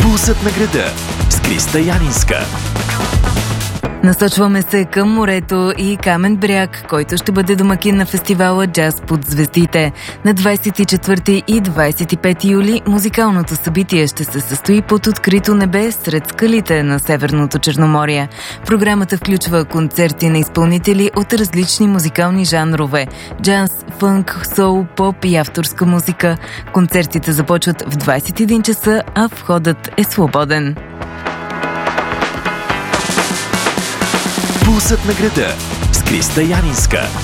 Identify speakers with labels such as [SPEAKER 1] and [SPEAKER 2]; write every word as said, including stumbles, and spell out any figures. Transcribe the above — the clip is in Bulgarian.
[SPEAKER 1] Пулсът на града с Криста Янинска.
[SPEAKER 2] Насочваме се към морето и Камен бряг, който ще бъде домакин на фестивала Джаз под звездите. На двадесет и четвърти и двадесет и пети юли музикалното събитие ще се състои под открито небе сред скалите на Северното Черноморие. Програмата включва концерти на изпълнители от различни музикални жанрове – джаз, фънк, соул, поп и авторска музика. Концертите започват в двадесет и един часа, а входът е свободен.
[SPEAKER 1] Пулсът на града с Криста Янинска.